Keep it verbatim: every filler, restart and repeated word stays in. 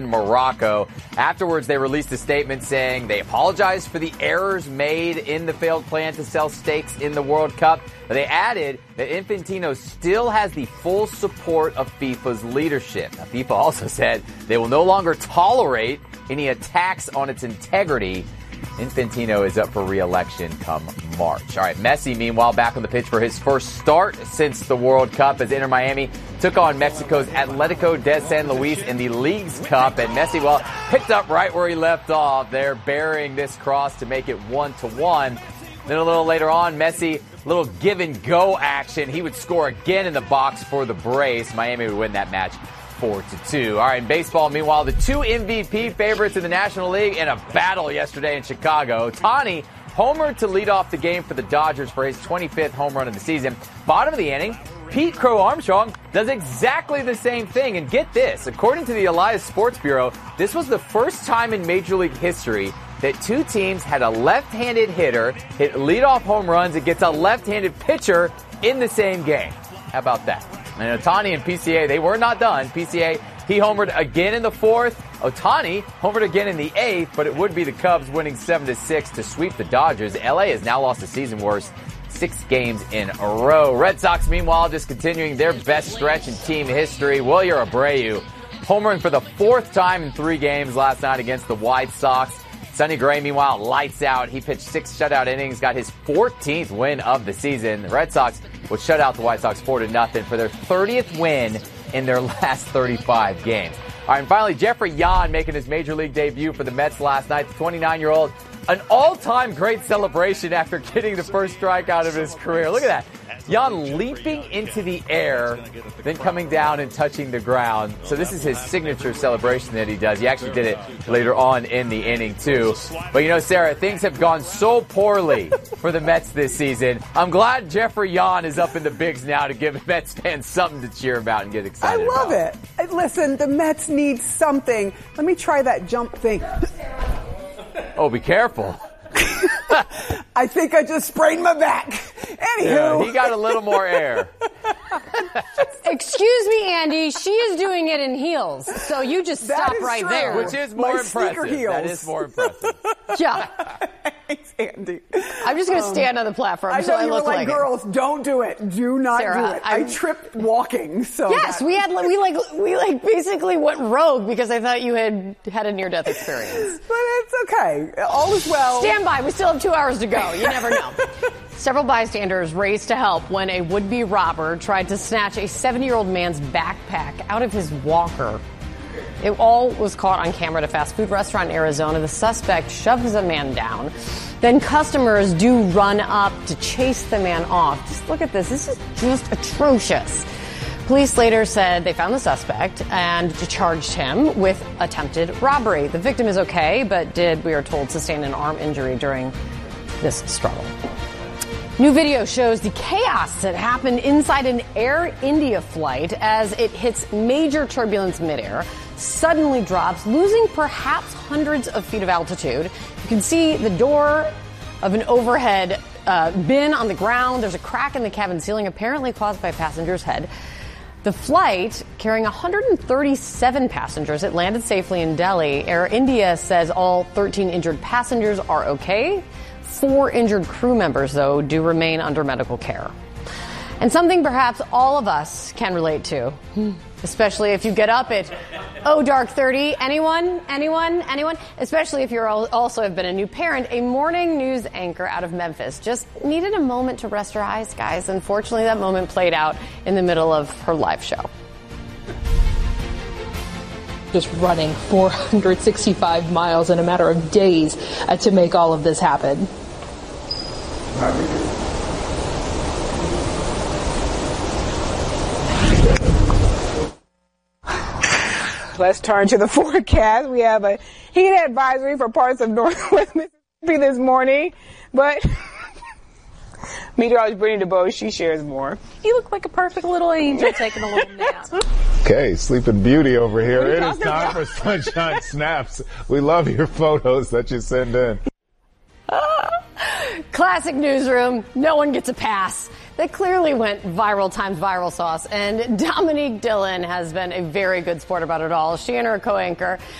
Morocco. Afterwards, they released a statement saying they apologized for the errors made in the failed plan to sell stakes in the World Cup. But they added that Infantino still has the full support of FIFA's leadership. Now, FIFA also said they will no longer tolerate any attacks on its integrity. Infantino is up for re-election come March. All right, Messi, meanwhile, back on the pitch for his first start since the World Cup as Inter Miami took on Mexico's Atletico de San Luis in the Leagues Cup. And Messi, well, picked up right where he left off. They're burying this cross to make it one to one. Then a little later on, Messi, little give and go action. He would score again in the box for the brace. Miami would win that match four to two. All right, in baseball, meanwhile, the two M V P favorites in the National League in a battle yesterday in Chicago. Ohtani homered to lead off the game for the Dodgers for his twenty-fifth home run of the season. Bottom of the inning, Pete Crow Armstrong does exactly the same thing. And get this, according to the Elias Sports Bureau, this was the first time in Major League history that two teams had a left-handed hitter hit leadoff home runs against a left-handed pitcher in the same game. How about that? And Ohtani and P C A, they were not done. P C A, he homered again in the fourth. Ohtani homered again in the eighth, but it would be the Cubs winning seven to six to sweep the Dodgers. L A has now lost a season worst six games in a row. Red Sox, meanwhile, just continuing their best stretch in team history. Wilyer Abreu homering for the fourth time in three games last night against the White Sox. Sonny Gray, meanwhile, lights out. He pitched six shutout innings, got his fourteenth win of the season. The Red Sox would shut out the White Sox four to nothing for their thirtieth win in their last thirty-five games. All right, and finally, Jeffrey Yan making his Major League debut for the Mets last night. The twenty-nine-year-old, an all-time great celebration after getting the first strikeout of his career. Look at that. Yan leaping into the air, then coming down and touching the ground. So this is his signature celebration that he does. He actually did it later on in the inning, too. But, you know, Sarah, things have gone so poorly for the Mets this season. I'm glad Jeffrey Yan is up in the bigs now to give Mets fans something to cheer about and get excited about. I love about. it. Listen, the Mets need something. Let me try that jump thing. Oh, be careful. I think I just sprained my back. Anywho. Yeah, he got a little more air. Excuse me, Andy. She is doing it in heels. So you just That stop is right true. there. Which is more My impressive. sneaker heels. That is more impressive. Yeah. Thanks, Andy. I'm just going to Um, stand on the platform I know so I you look were like, like girls, it. don't do it. Do not Sarah, do it. I, I- tripped walking. So Yes, that- we had we like we like basically went rogue because I thought you had had a near-death experience. But it's okay. All is well. Stand by. We still have two hours to go. You never know. Several bystanders raced to help when a would-be robber tried to snatch a seventy-year-old man's backpack out of his walker. It all was caught on camera at a fast food restaurant in Arizona. The suspect shoves a man down. Then customers do run up to chase the man off. Just look at this. This is just atrocious. Police later said they found the suspect and charged him with attempted robbery. The victim is okay, but did, we are told, sustain an arm injury during this struggle. New video shows the chaos that happened inside an Air India flight as it hits major turbulence midair, suddenly drops, losing perhaps hundreds of feet of altitude. You can see the door of an overhead uh, bin on the ground. There's a crack in the cabin ceiling, apparently caused by a passenger's head. The flight, carrying one hundred thirty-seven passengers, it landed safely in Delhi. Air India says all thirteen injured passengers are okay. Four injured crew members, though, do remain under medical care. And something perhaps all of us can relate to, especially if you get up at oh dark thirty. Anyone? Anyone? Anyone? Especially if you also have been a new parent. A morning news anchor out of Memphis just needed a moment to rest her eyes, guys. Unfortunately, that moment played out in the middle of her live show. Just running four hundred sixty-five miles in a matter of days uh, to make all of this happen. Let's turn to the forecast. We have a heat advisory for parts of northwest Mississippi this morning, but meteorologist Brittany DeBose, she shares more. You look like a perfect little angel taking a little nap. Okay, Sleeping Beauty over here. What are you It is talking time about? for Sunshine Snaps. We love your photos that you send in. Classic newsroom. No one gets a pass. that clearly went viral times viral sauce. And Dominique Dillon has been a very good sport about it all. She and her co-anchor